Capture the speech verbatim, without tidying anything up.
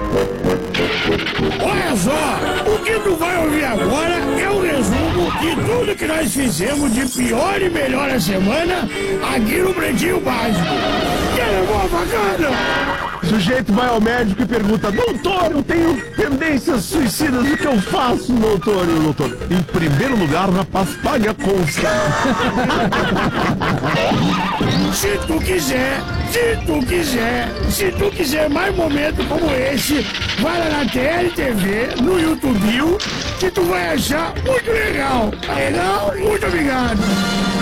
Olha só, o que tu vai ouvir agora é um resumo de tudo que nós fizemos de pior e melhor a semana aqui no Pretinho Básico. Que levou bacana? Sujeito vai ao médico e pergunta: doutor, eu tenho tendências suicidas, o que eu faço, doutor? E o doutor: em primeiro lugar, rapaz, pague a conta. Se tu quiser, se tu quiser, se tu quiser mais momentos como esse, vai lá na T L T V, no YouTube, que tu vai achar muito legal. Tá legal? Muito obrigado.